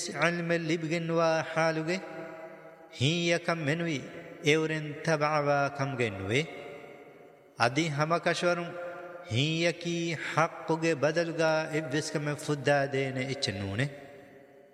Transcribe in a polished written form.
علم اللي بجنوا حالوجه هي كم منوي اورن تبعوا كم جنوي ادي هم كشورم هي كي حقوجه بدلغا ابسكم فدا دين اتنونه